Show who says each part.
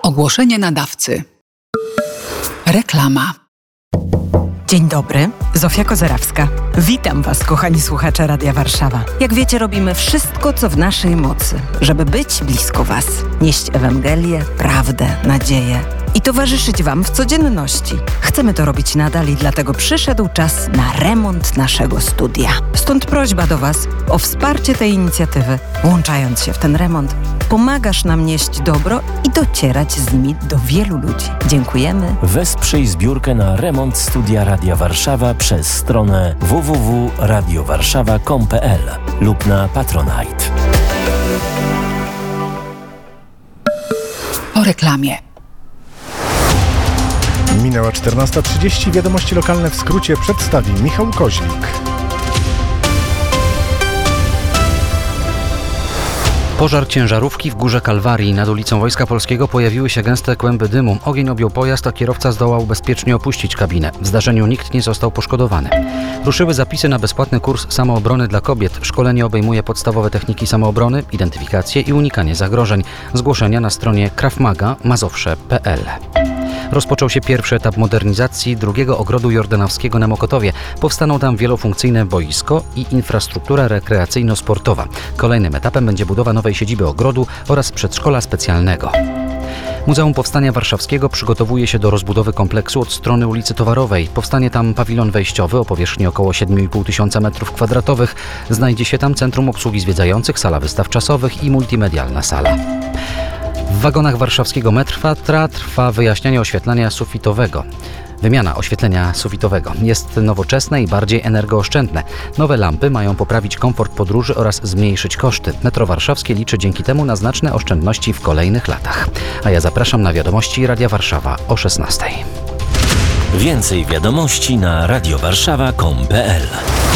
Speaker 1: Ogłoszenie nadawcy. Reklama.
Speaker 2: Dzień dobry, Zofia Kozerawska. Witam Was, kochani słuchacze Radia Warszawa. Jak wiecie, robimy wszystko, co w naszej mocy, żeby być blisko Was, nieść Ewangelię, prawdę, nadzieję i towarzyszyć Wam w codzienności. Chcemy to robić nadal i dlatego przyszedł czas na remont naszego studia. Stąd prośba do Was o wsparcie tej inicjatywy. Włączając się w ten remont, pomagasz nam nieść dobro i docierać z nimi do wielu ludzi. Dziękujemy.
Speaker 3: Wesprzyj zbiórkę na remont studia Radia Warszawa przez stronę www.radiowarszawa.com.pl lub na Patronite.
Speaker 1: Po reklamie.
Speaker 4: Minęła 14:30. Wiadomości lokalne w skrócie przedstawi Michał Koźlik.
Speaker 5: Pożar ciężarówki w Górze Kalwarii. Nad ulicą Wojska Polskiego pojawiły się gęste kłęby dymu. Ogień objął pojazd, a kierowca zdołał bezpiecznie opuścić kabinę. W zdarzeniu nikt nie został poszkodowany. Ruszyły zapisy na bezpłatny kurs samoobrony dla kobiet. Szkolenie obejmuje podstawowe techniki samoobrony, identyfikację i unikanie zagrożeń. Zgłoszenia na stronie krawmaga.mazowsze.pl. Rozpoczął się pierwszy etap modernizacji drugiego ogrodu jordanowskiego na Mokotowie. Powstaną tam wielofunkcyjne boisko i infrastruktura rekreacyjno-sportowa. Kolejnym etapem będzie budowa nowej siedziby ogrodu oraz przedszkola specjalnego. Muzeum Powstania Warszawskiego przygotowuje się do rozbudowy kompleksu od strony ulicy Towarowej. Powstanie tam pawilon wejściowy o powierzchni około 7,5 tysiąca m2. Znajdzie się tam centrum obsługi zwiedzających, sala wystaw czasowych i multimedialna sala. W wagonach warszawskiego metra trwa wyjaśnianie oświetlenia sufitowego. Wymiana oświetlenia sufitowego jest nowoczesne i bardziej energooszczędne. Nowe lampy mają poprawić komfort podróży oraz zmniejszyć koszty. Metro Warszawskie liczy dzięki temu na znaczne oszczędności w kolejnych latach. A ja zapraszam na wiadomości Radia Warszawa o 16:00.
Speaker 3: Więcej wiadomości na radiowarszawa.com.pl